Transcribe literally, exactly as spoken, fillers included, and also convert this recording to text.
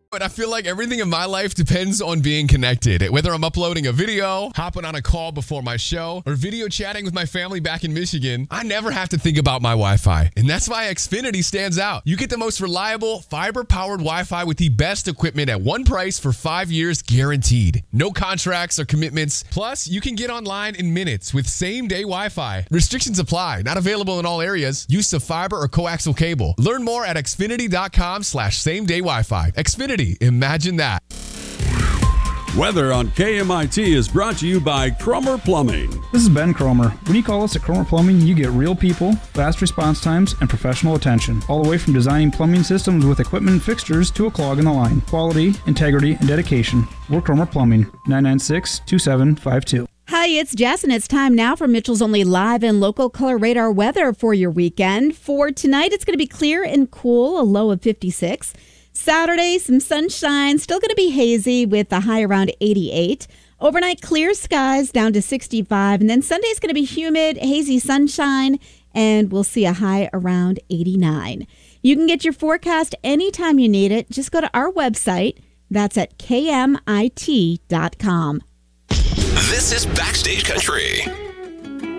But I feel like everything in my life depends on being connected. Whether I'm uploading a video, hopping on a call before my show, or video chatting with my family back in Michigan, I never have to think about my Wi-Fi. And that's why Xfinity stands out. You get the most reliable, fiber-powered Wi-Fi with the best equipment at one price for five years guaranteed. No contracts or commitments. Plus, you can get online in minutes with same-day Wi-Fi. Restrictions apply. Not available in all areas. Use of fiber or coaxial cable. Learn more at xfinity.com slash same-day Wi-Fi. Xfinity. Imagine that. Weather on K M I T is brought to you by Cromer Plumbing. This is Ben Cromer. When you call us at Cromer Plumbing, you get real people, fast response times, and professional attention. All the way from designing plumbing systems with equipment and fixtures to a clog in the line. Quality, integrity, and dedication. We're Cromer Plumbing. nine nine six, two seven five two. Hi, it's Jess, and it's time now for Mitchell's Only live and local color radar weather for your weekend. For tonight, it's going to be clear and cool, a low of fifty-six. Saturday, some sunshine, still going to be hazy with a high around eighty-eight. Overnight, clear skies down to sixty-five. And then Sunday's going to be humid, hazy sunshine, and we'll see a high around eighty-nine. You can get your forecast anytime you need it. Just go to our website. That's at K M I T dot com. This is Backstage Country.